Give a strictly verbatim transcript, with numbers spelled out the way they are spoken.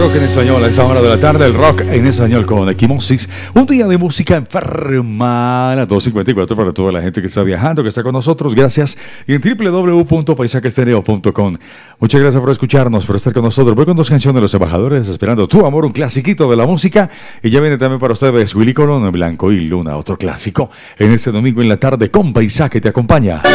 rock en español a esta hora de la tarde, el rock en español con Equimosis. Un día de música enferma a las dos cincuenta y cuatro para toda la gente que está viajando, que está con nosotros. Gracias. Y en doble u doble u doble u punto paisaje estéreo punto com. Muchas gracias por escucharnos, por estar con nosotros. Voy con dos canciones de Los Embajadores, esperando Tu Amor, un clasiquito de la música. Y ya viene también para ustedes Willy Colón, Blanco y Luna, otro clásico. En este domingo en la tarde con Paisaje te acompaña.